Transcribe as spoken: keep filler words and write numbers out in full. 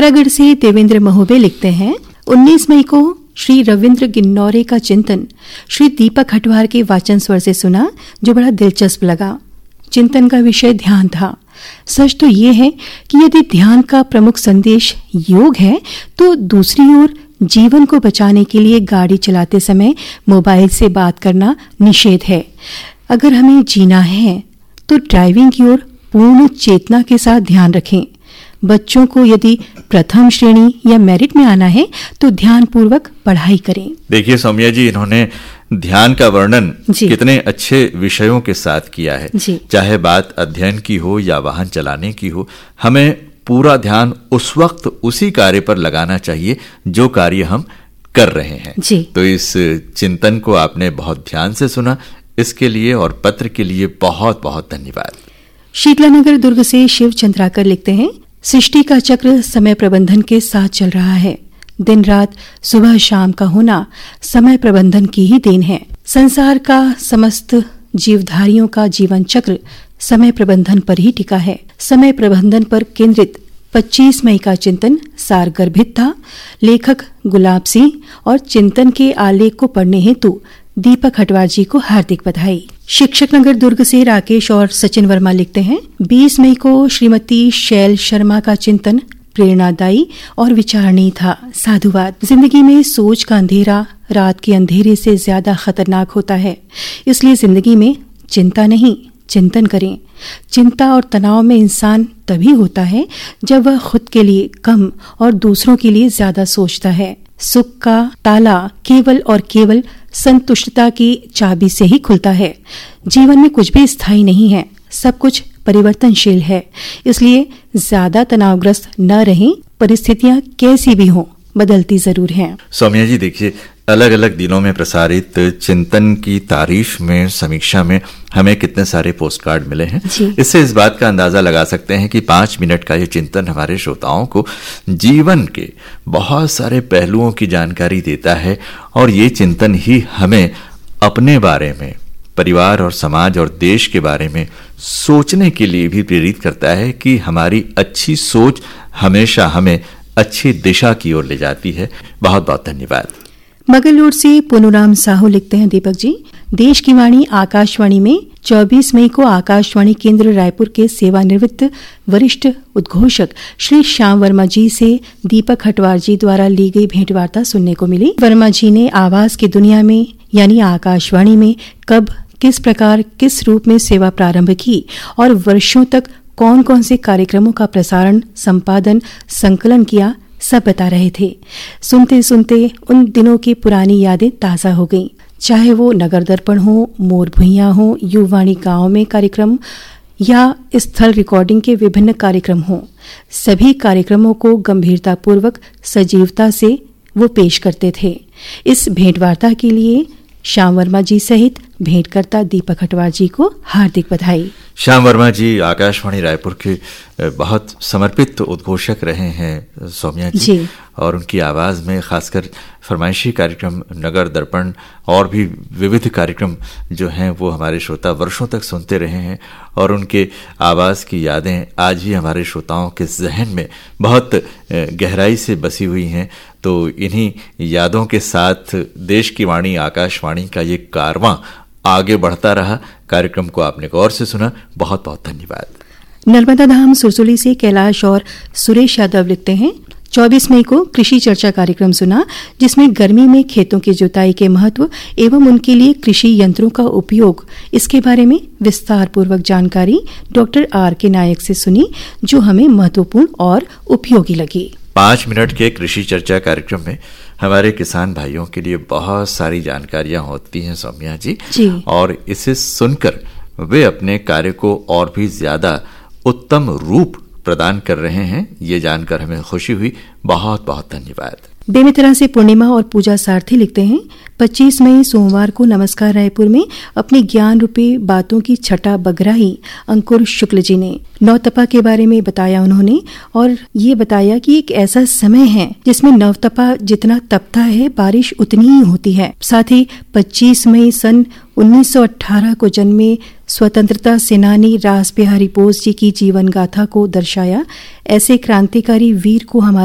पिथौरागढ़ से देवेंद्र महोबे लिखते हैं, उन्नीस मई को श्री रविंद्र गिन्नौरे का चिंतन श्री दीपक हटवार के वाचन स्वर से सुना, जो बड़ा दिलचस्प लगा। चिंतन का विषय ध्यान था। सच तो ये है कि यदि ध्यान का प्रमुख संदेश योग है, तो दूसरी ओर जीवन को बचाने के लिए गाड़ी चलाते समय मोबाइल से बात करना निषेध है। अगर हमें जीना है तो ड्राइविंग की ओर पूर्ण चेतना के साथ ध्यान रखें। बच्चों को यदि प्रथम श्रेणी या मेरिट में आना है तो ध्यान पूर्वक पढ़ाई करें। देखिए सौम्या जी, इन्होंने ध्यान का वर्णन कितने अच्छे विषयों के साथ किया है। चाहे बात अध्ययन की हो या वाहन चलाने की हो, हमें पूरा ध्यान उस वक्त उसी कार्य पर लगाना चाहिए जो कार्य हम कर रहे हैं। तो इस चिंतन को आपने बहुत ध्यान से सुना, इसके लिए और पत्र के लिए बहुत बहुत धन्यवाद। शीतलानगर दुर्ग से शिव चंद्राकर लिखते हैं, सृष्टि का चक्र समय प्रबंधन के साथ चल रहा है। दिन रात सुबह शाम का होना समय प्रबंधन की ही देन है। संसार का समस्त जीवधारियों का जीवन चक्र समय प्रबंधन पर ही टिका है। समय प्रबंधन पर केंद्रित पच्चीस मई का चिंतन सारगर्भित था। लेखक गुलाब सिंह और चिंतन के आलेख को पढ़ने हेतु दीपक हटवार जी को हार्दिक बधाई। शिक्षक नगर दुर्ग से राकेश और सचिन वर्मा लिखते हैं, बीस मई को श्रीमती शैल शर्मा का चिंतन प्रेरणादायी और विचारणीय था। साधुवाद। जिंदगी में सोच का अंधेरा रात के अंधेरे से ज्यादा खतरनाक होता है, इसलिए जिंदगी में चिंता नहीं चिंतन करें। चिंता और तनाव में इंसान तभी होता है जब वह खुद के लिए कम और दूसरों के लिए ज्यादा सोचता है। सुख का ताला केवल और केवल संतुष्टता की चाबी से ही खुलता है। जीवन में कुछ भी स्थायी नहीं है, सब कुछ परिवर्तनशील है, इसलिए ज्यादा तनावग्रस्त न रहें। परिस्थितियां कैसी भी हों, बदलती जरूर हैं। सौम्या जी, देखिए अलग अलग दिनों में प्रसारित चिंतन की तारीफ में, समीक्षा में हमें कितने सारे पोस्ट कार्ड मिले हैं। इससे इस बात का अंदाजा लगा सकते हैं कि पांच मिनट का ये चिंतन हमारे श्रोताओं को जीवन के बहुत सारे पहलुओं की जानकारी देता है, और ये चिंतन ही हमें अपने बारे में, परिवार और समाज और देश के बारे में सोचने के लिए भी प्रेरित करता है कि हमारी अच्छी सोच हमेशा हमें अच्छी दिशा की ओर ले जाती है। बहुत बहुत धन्यवाद। मगलूर से पुनुराम साहू लिखते हैं, दीपक जी, देश की वाणी आकाशवाणी में चौबीस मई को आकाशवाणी केंद्र रायपुर के सेवानिवृत्त वरिष्ठ उद्घोषक श्री श्याम वर्मा जी से दीपक हटवार जी द्वारा ली गई भेंटवार्ता सुनने को मिली। वर्मा जी ने आवाज की दुनिया में यानी आकाशवाणी में कब, किस प्रकार, किस रूप में सेवा प्रारंभ की और वर्षों तक कौन कौन से कार्यक्रमों का प्रसारण, संपादन, संकलन किया, सब बता रहे थे। सुनते सुनते उन दिनों की पुरानी यादें ताज़ा हो गईं। चाहे वो नगर दर्पण हो, मोर भुइयां हो, युवाणी गांव में कार्यक्रम या स्थल रिकॉर्डिंग के विभिन्न कार्यक्रम हों, सभी कार्यक्रमों को गंभीरतापूर्वक सजीवता से वो पेश करते थे। इस भेंटवार्ता के लिए श्याम वर्मा जी सहित भेंटकर्ता दीपक हटवार जी को हार्दिक बधाई। श्याम वर्मा जी आकाशवाणी रायपुर के बहुत समर्पित उद्घोषक रहे हैं सौम्या जी, जी। और उनकी आवाज़ में खासकर फरमाइशी कार्यक्रम, नगर दर्पण और भी विविध कार्यक्रम जो हैं वो हमारे श्रोता वर्षों तक सुनते रहे हैं, और उनके आवाज़ की यादें आज भी हमारे श्रोताओं के जहन में बहुत गहराई से बसी हुई हैं। तो इन्हीं यादों के साथ देश की वाणी आकाशवाणी का ये कारवां आगे बढ़ता रहा। कार्यक्रम को आपने गौर से सुना, बहुत बहुत धन्यवाद। नर्मदा धाम सुरसुली से कैलाश और सुरेश यादव लिखते हैं, चौबीस मई को कृषि चर्चा कार्यक्रम सुना, जिसमें गर्मी में खेतों की जुताई के महत्व एवं उनके लिए कृषि यंत्रों का उपयोग, इसके बारे में विस्तार पूर्वक जानकारी डॉक्टर आर के नायक से सुनी, जो हमें महत्वपूर्ण और उपयोगी लगी। पांच मिनट के कृषि चर्चा कार्यक्रम में हमारे किसान भाइयों के लिए बहुत सारी जानकारियां होती हैं सौम्या जी, जी। और इसे सुनकर वे अपने कार्य को और भी ज्यादा उत्तम रूप प्रदान कर रहे हैं, ये जानकर हमें खुशी हुई। बहुत बहुत धन्यवाद। बेमितरा से पूर्णिमा और पूजा सारथी लिखते हैं, पच्चीस मई सोमवार को नमस्कार रायपुर में अपनी ज्ञान रूपी बातों की छटा बगराही अंकुर शुक्ल जी ने नवतपा के बारे में बताया उन्होंने, और ये बताया कि एक ऐसा समय है जिसमें नवतपा जितना तपता है बारिश उतनी ही होती है। साथ ही पच्चीस मई सन उन्नीस सौ अठारह को जन्मे स्वतंत्रता सेनानी रास बिहारी बोस जी की जीवन गाथा को दर्शाया। ऐसे क्रांतिकारी वीर को हमारे